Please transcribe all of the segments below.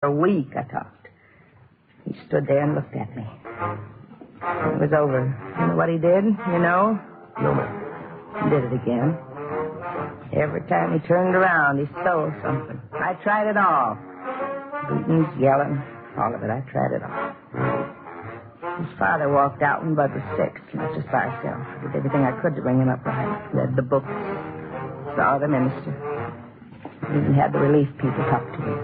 For a week, I talked. He stood there and looked at me. It was over. You know what he did? You know? No, ma'am. He did it again. Every time he turned around, he stole something. I tried it all. Beatings, yelling, all of it. I tried it all. His father walked out when Bud was 6, left us by ourselves. I did everything I could to bring him up right. Read the books, saw the minister. Even had the relief people talk to him.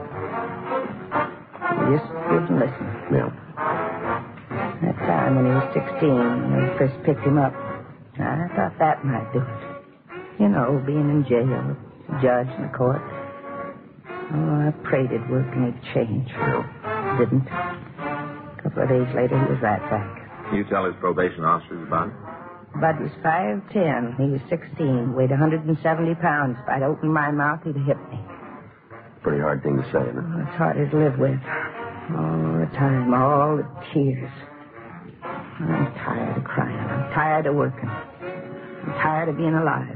He just didn't listen. Yeah. That time when he was 16, when we first picked him up, I thought that might do it. You know, being in jail, a judge in the court. Oh, I prayed it'd work and he'd change. No. Didn't. A couple of days later, he was right back. Can you tell his probation officers about it? Bud was 5'10". He was 16, weighed 170 pounds. If I'd opened my mouth, he'd have hit me. Pretty hard thing to say, isn't it? Oh, it's harder to live with. All the time, all the tears. I'm tired of crying. I'm tired of working. I'm tired of being alive.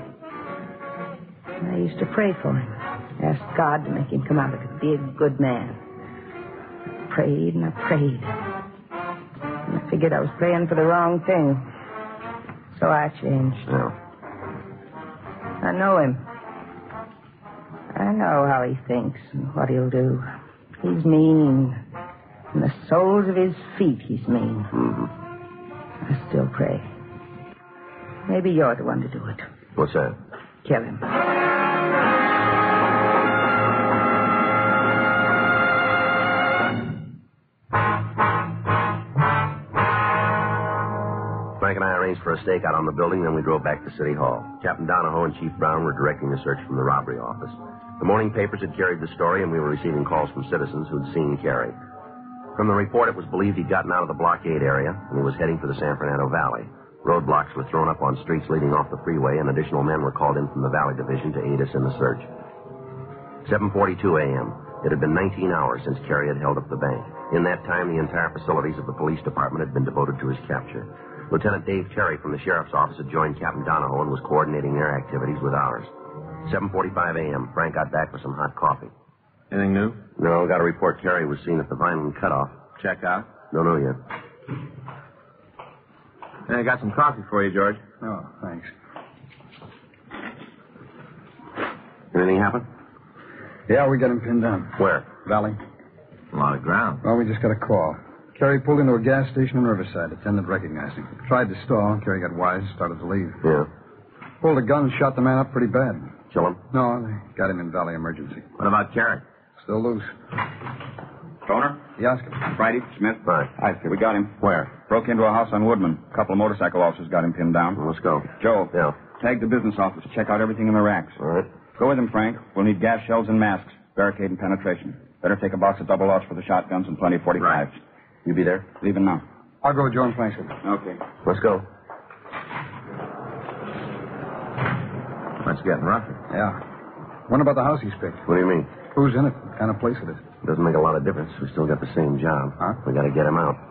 I used to pray for him. Asked God to make him come out of it, be a good man. I prayed and I prayed. And I figured I was praying for the wrong thing. So I changed. No. I know him. I know how he thinks and what he'll do. He's mean. In the soles of his feet, he's mean. Mm-hmm. I still pray. Maybe you're the one to do it. What's that? Kill him. Frank and I arranged for a stakeout on the building, then we drove back to City Hall. Captain Donahoe and Chief Brown were directing the search from the robbery office. The morning papers had carried the story, and we were receiving calls from citizens who'd seen Carey. From the report, it was believed he'd gotten out of the blockade area, and he was heading for the San Fernando Valley. Roadblocks were thrown up on streets leading off the freeway, and additional men were called in from the Valley Division to aid us in the search. 7:42 a.m. It had been 19 hours since Carey had held up the bank. In that time, the entire facilities of the police department had been devoted to his capture. Lieutenant Dave Terry from the sheriff's office had joined Captain Donahoe and was coordinating their activities with ours. 7:45 a.m. Frank got back with some hot coffee. Anything new? No, got a report Carey was seen at the Vineland cutoff. Check out. Don't know yet. I got some coffee for you, George. Oh, thanks. Anything happen? Yeah, we got him pinned down. Where? Valley. A lot of ground. Well, we just got a call. Carey pulled into a gas station in Riverside. Attendant recognized him. Tried to stall. Carey got wise, started to leave. Yeah. Pulled a gun and shot the man up pretty bad. Kill him? No, they got him in Valley Emergency. What about Carey? Still loose. Stoner? Yes. Friday? Smith? Right. Hi, sir. We got him. Where? Broke into a house on Woodman. A couple of motorcycle officers got him pinned down. Well, let's go. Joe. Yeah. Tag the business office. Check out everything in the racks. All right. Go with him, Frank. We'll need gas shells and masks. Barricade and penetration. Better take a box of double outs for the shotguns and plenty of 45s. Right. You be there? Leaving now. I'll go with Joe and Frank. Okay. Let's go. That's getting rougher. Yeah. What about the house he's picked? What do you mean? Who's in it? What kind of place it is? Doesn't make a lot of difference. We still got the same job. Huh? We got to get him out.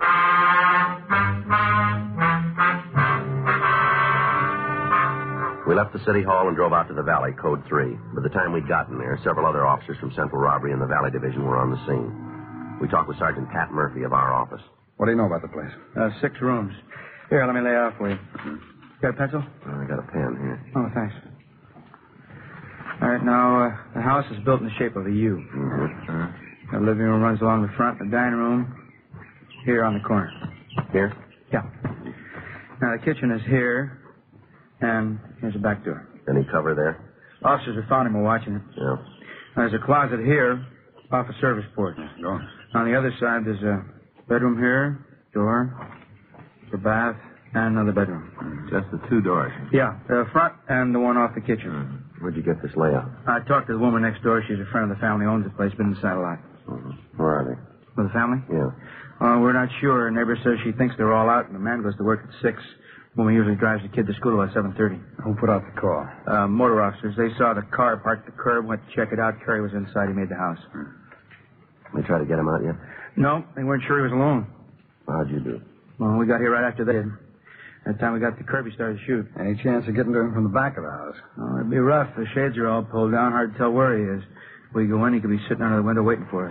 We left the city hall and drove out to the valley, code 3. By the time we'd gotten there, several other officers from Central Robbery and the Valley Division were on the scene. We talked with Sergeant Pat Murphy of our office. What do you know about the place? 6 rooms. Here, let me lay out for you. Got a pencil? I got a pen here. Oh, thanks. All right, now, the house is built in the shape of a U. Mm-hmm. The living room runs along the front, the dining room here on the corner. Here? Yeah. Now, the kitchen is here, and here's a back door. Any cover there? Officers have found him while watching it. Yeah. There's a closet here off a service porch. Go. On the other side, there's a bedroom here, door, the bath, and another bedroom. Just the 2 doors. Yeah, the front and the one off the kitchen. Where'd you get this layout? I talked to the woman next door. She's a friend of the family, owns the place, been inside a lot. Where are they? With the family? Yeah. We're not sure. Neighbor says she thinks they're all out, and the man goes to work at 6. Woman usually drives the kid to school at 7:30. Who put out the call? Motor officers. They saw the car parked at the curb, went to check it out. Carey was inside. He made the house. They tried to get him out yet? No, they weren't sure he was alone. How'd you do? Well, we got here right after they did. By the time we got to the curb, he started to shoot. Any chance of getting to him from the back of the house? Oh, it'd be rough. The shades are all pulled down. Hard to tell where he is. We go in, he could be sitting under the window waiting for us.